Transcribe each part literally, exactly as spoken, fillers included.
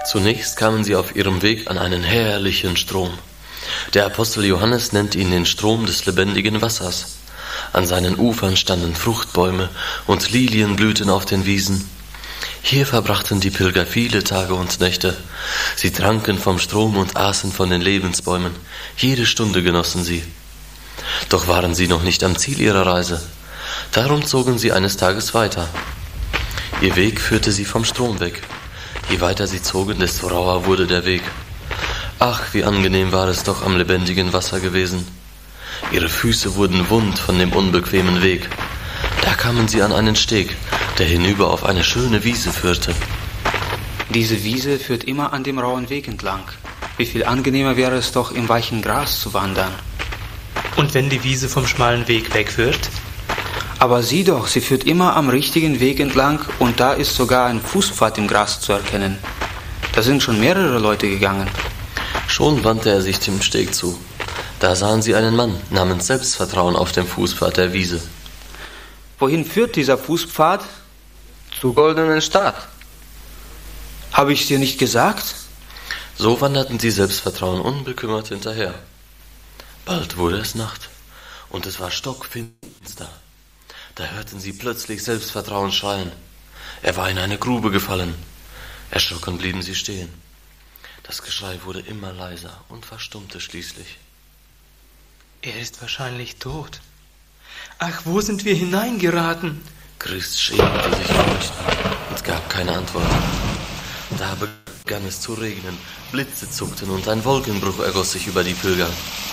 Zunächst kamen sie auf ihrem Weg an einen herrlichen Strom. Der Apostel Johannes nennt ihn den Strom des lebendigen Wassers. An seinen Ufern standen Fruchtbäume und Lilien blühten auf den Wiesen. Hier verbrachten die Pilger viele Tage und Nächte. Sie tranken vom Strom und aßen von den Lebensbäumen. Jede Stunde genossen sie. Doch waren sie noch nicht am Ziel ihrer Reise. Darum zogen sie eines Tages weiter. Ihr Weg führte sie vom Strom weg. Je weiter sie zogen, desto rauer wurde der Weg. Ach, wie angenehm war es doch am lebendigen Wasser gewesen. Ihre Füße wurden wund von dem unbequemen Weg. Da kamen sie an einen Steg, der hinüber auf eine schöne Wiese führte. Diese Wiese führt immer an dem rauen Weg entlang. Wie viel angenehmer wäre es doch, im weichen Gras zu wandern. Und wenn die Wiese vom schmalen Weg wegführt? Aber sieh doch, sie führt immer am richtigen Weg entlang und da ist sogar ein Fußpfad im Gras zu erkennen. Da sind schon mehrere Leute gegangen. Schon wandte er sich dem Steg zu. Da sahen sie einen Mann namens Selbstvertrauen auf dem Fußpfad der Wiese. Wohin führt dieser Fußpfad? Zur goldenen Stadt. Habe ich dir nicht gesagt? So wanderten sie Selbstvertrauen unbekümmert hinterher. Bald wurde es Nacht und es war stockfinster. Da hörten sie plötzlich Selbstvertrauen schreien. Er war in eine Grube gefallen. Erschrocken blieben sie stehen. Das Geschrei wurde immer leiser und verstummte schließlich. Er ist wahrscheinlich tot. Ach, wo sind wir hineingeraten? Christ schämte sich furchtbar und gab keine Antwort. Da begann es zu regnen, Blitze zuckten und ein Wolkenbruch ergoss sich über die Pilger.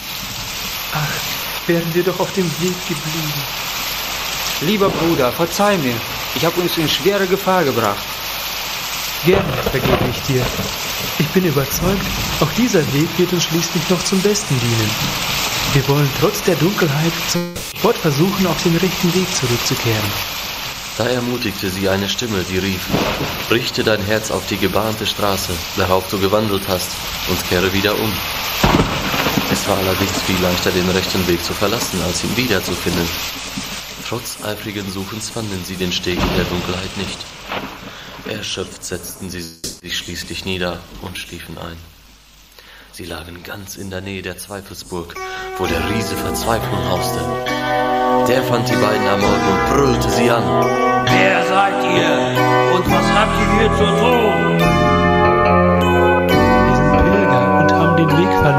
Ach, wären wir doch auf dem Weg geblieben. Lieber Bruder, verzeih mir, ich habe uns in schwere Gefahr gebracht. Gerne vergebe ich dir. Ich bin überzeugt, auch dieser Weg wird uns schließlich noch zum Besten dienen. Wir wollen trotz der Dunkelheit sofort versuchen, auf den rechten Weg zurückzukehren. Da ermutigte sie eine Stimme, die rief: Richte dein Herz auf die gebahnte Straße, darauf du gewandelt hast, und kehre wieder um. Es war allerdings viel leichter, den rechten Weg zu verlassen, als ihn wiederzufinden. Trotz eifrigen Suchens fanden sie den Steg in der Dunkelheit nicht. Erschöpft setzten sie sich schließlich nieder und schliefen ein. Sie lagen ganz in der Nähe der Zweifelsburg, wo der Riese Verzweiflung hauste. Der fand die beiden am Morgen und brüllte sie an. Wer seid ihr und was habt ihr hier zu tun? Wir sind Pilger und haben den Weg verloren.